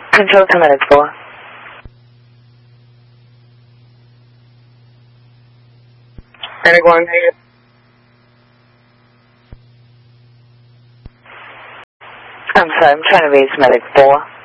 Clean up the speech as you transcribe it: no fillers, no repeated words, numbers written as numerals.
Control to Medic 4. Medic 1, hey. I'm sorry, I'm trying to reach Medic 4.